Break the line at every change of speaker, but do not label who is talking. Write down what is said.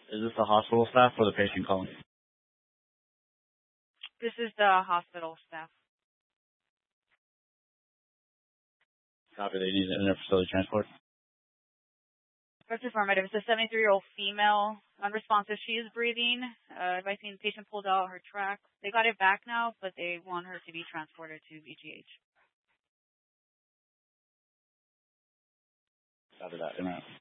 Is this the hospital staff or the patient calling?
This is the hospital staff.
Copy. They need an inter-facility transport.
That's affirmative. It's a 73-year-old female, unresponsive. She is breathing. Advising the patient pulled out her tract. They got it back now, but they want her to be transported to VGH.
Copy that.